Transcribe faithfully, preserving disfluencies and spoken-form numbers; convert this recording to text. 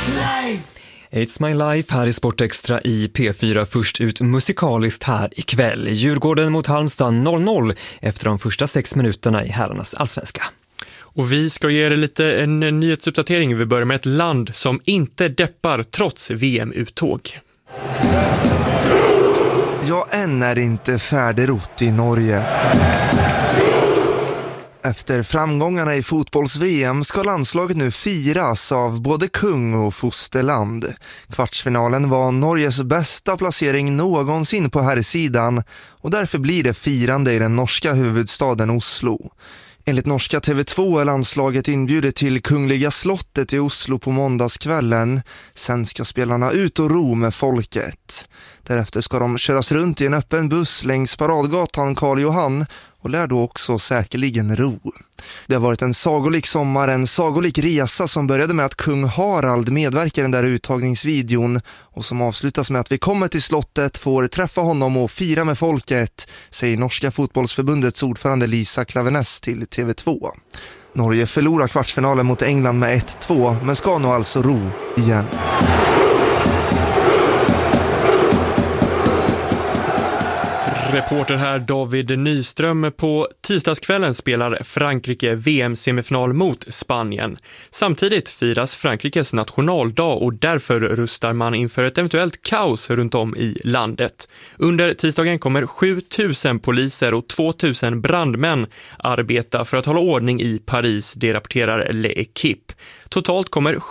It's My Life här i Sportextra i P fyra, först ut musikaliskt här ikväll. Djurgården mot Halmstad noll noll efter de första sex minuterna i herrarnas allsvenska. Och vi ska ge er lite en nyhetsuppdatering. Vi börjar med ett land som inte deppar trots V M-uttåg. Ja, än är det inte färdigrott i Norge. Efter framgångarna i fotbolls-V M ska landslaget nu firas av både kung och fosterland. Kvartsfinalen var Norges bästa placering någonsin på herrsidan och därför blir det firande i den norska huvudstaden Oslo. Enligt norska T V två är landslaget inbjudet till Kungliga slottet i Oslo på måndagskvällen. Sen ska spelarna ut och ro med folket. Därefter ska de köras runt i en öppen buss längs paradgatan Karl Johan och lär då också säkerligen ro. Det har varit en sagolik sommar, en sagolik resa som började med att kung Harald medverkar i den där uttagningsvideon och som avslutas med att vi kommer till slottet, får träffa honom och fira med folket, säger norska fotbollsförbundets ordförande Lisa Klaveness till T V två. Norge förlorar kvartsfinalen mot England med ett två men ska nog alltså ro igen. Reporter här David Nyström. På tisdagskvällen spelar Frankrike V M-semifinal mot Spanien. Samtidigt firas Frankrikes nationaldag och därför rustar man inför ett eventuellt kaos runt om i landet. Under tisdagen kommer sju tusen poliser och två tusen brandmän arbeta för att hålla ordning i Paris, det rapporterar L'Equipe. Totalt kommer